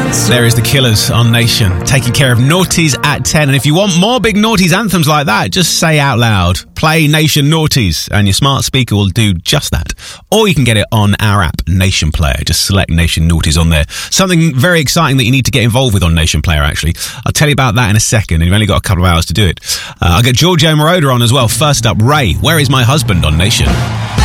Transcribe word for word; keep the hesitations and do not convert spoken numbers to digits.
There is The Killers on Nation, taking care of Naughties at ten. And if you want more big Naughties anthems like that, just say out loud, play Nation Naughties, and your smart speaker will do just that. Or you can get it on our app, Nation Player. Just select Nation Naughties on there. Something very exciting that you need to get involved with on Nation Player, actually. I'll tell you about that in a second, and you've only got a couple of hours to do it. Uh, I'll get Giorgio Moroder on as well. First up, Ray, Where Is My Husband on Nation?